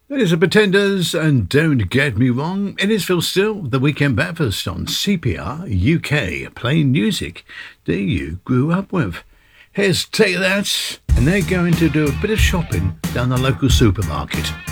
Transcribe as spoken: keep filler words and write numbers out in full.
It is the Pretenders, and don't get me wrong, it is Phil Still, the Weekend Breakfast on C P R U K, playing music that you grew up with. Here's Take That, and they're going to do a bit of shopping down the local supermarket.